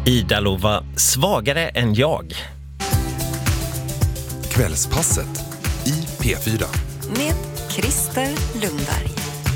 Ida Lova, svagare än jag. Kvällspasset i P4. Med Christer Lundberg.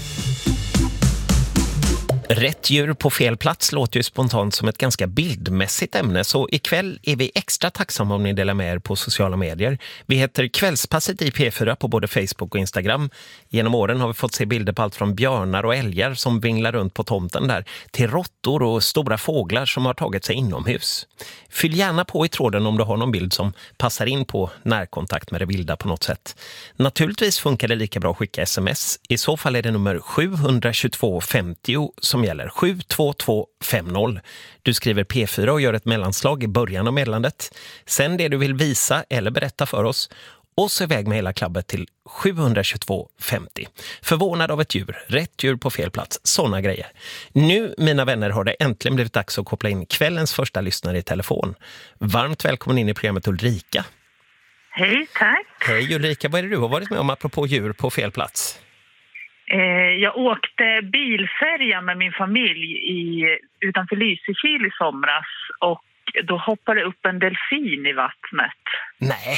Rätt djur på fel plats låter ju spontant som ett ganska bildmässigt ämne, så ikväll är vi extra tacksamma om ni delar med er på sociala medier. Vi heter Kvällspasset i P4 på både Facebook och Instagram. Genom åren har vi fått se bilder på allt från björnar och älgar som vinglar runt på tomten där till råttor och stora fåglar som har tagit sig inomhus. Fyll gärna på i tråden om du har någon bild som passar in på närkontakt med det vilda på något sätt. Naturligtvis funkar det lika bra att skicka sms. I så fall är det nummer 722 50 som gäller 72250. Du skriver P4 och gör ett mellanslag i början av meddelandet. Sen det du vill visa eller berätta för oss. Och så iväg med hela klabbet till 72250. Förvånad av ett djur, rätt djur på fel plats, sådana grejer. Nu, mina vänner, har det äntligen blivit dags att koppla in kvällens första lyssnare i telefon. Varmt välkommen in i programmet Ulrika. Hej, tack. Hej Ulrika, vad är det du har varit med om apropå djur på fel plats? Jag åkte bilfärja med min familj utanför Lysekil i somras och då hoppade upp en delfin i vattnet. Nej.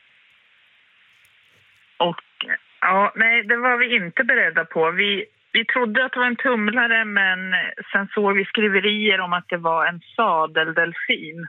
Och ja, nej, det var vi inte beredda på. Vi trodde att det var en tumlare, men sen såg vi skriverier om att det var en sadeldelfin.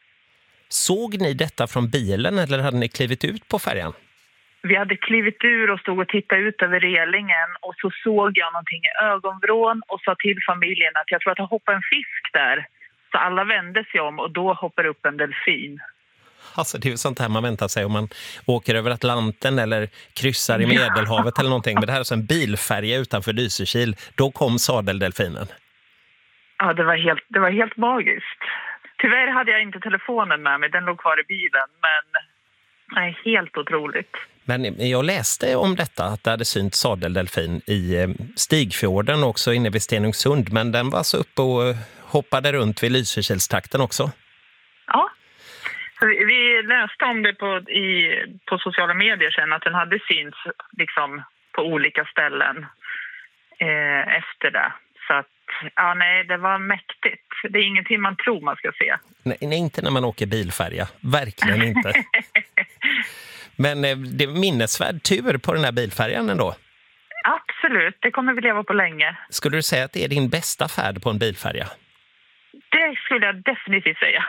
Såg ni detta från bilen eller hade ni klivit ut på färjan? Vi hade klivit ur och stod och tittade ut över relingen och så såg jag någonting i ögonvrån och sa till familjen att jag tror att det hoppade en fisk där. Så alla vände sig om och då hoppar upp en delfin. Alltså det är ju sånt här man väntar sig om man åker över Atlanten eller kryssar i Medelhavet eller någonting. Men det här är alltså en bilfärja utanför Lysekil. Då kom sadeldelfinen. Ja, det var helt magiskt. Tyvärr hade jag inte telefonen med mig, den låg kvar i bilen. Men nej, helt otroligt. Men jag läste om detta, att det hade synt sadeldelfin i Stigfjorden och också inne vid Stenungsund. Men den var så uppe och hoppade runt vid Lysekilstrakten också. Ja. Så vi läste om det på sociala medier sen, att den hade synts liksom på olika ställen efter det. Så att, ja nej, det var mäktigt. Det är ingenting man tror man ska se. Nej, inte när man åker bilfärja. Verkligen inte. Men det är minnesvärd tur på den här bilfärjan ändå. Absolut, det kommer vi leva på länge. Skulle du säga att det är din bästa färd på en bilfärja? Det skulle jag definitivt säga.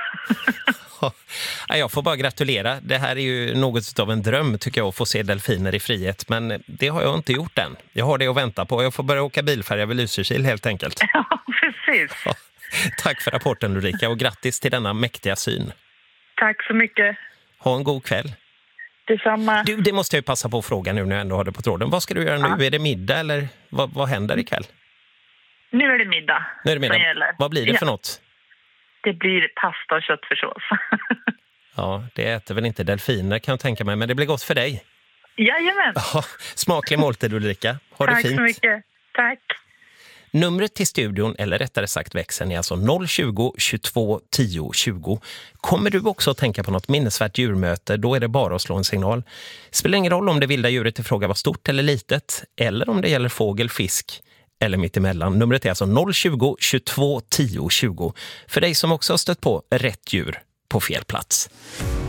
Jag får bara gratulera. Det här är ju något av en dröm tycker jag, att få se delfiner i frihet. Men det har jag inte gjort än. Jag har det att vänta på. Jag får börja åka bilfärja vid Lysekil helt enkelt. Ja, precis. Ja, tack för rapporten Ulrika och grattis till denna mäktiga syn. Tack så mycket. Ha en god kväll. Detsamma. Du, det måste jag ju passa på att fråga nu när jag ändå har det på tråden. Vad ska du göra nu? Ja. Är det middag eller vad händer ikväll? Nu är det middag. Nu är det middag. Vad blir det för något? Det blir pasta och köttfärssås. Ja, det äter väl inte delfiner kan jag tänka mig, men det blir gott för dig. Jajamän. Ja, smaklig måltid Ulrika. Ha det fint. Tack så mycket. Tack. Numret till studion, eller rättare sagt växeln, är alltså 020 22 10 20. Kommer du också att tänka på något minnesvärt djurmöte, då är det bara att slå en signal. Spelar ingen roll om det vilda djuret i fråga var stort eller litet, eller om det gäller fågel, fisk eller mittemellan. Numret är alltså 020 22 10 20. För dig som också har stött på rätt djur på fel plats.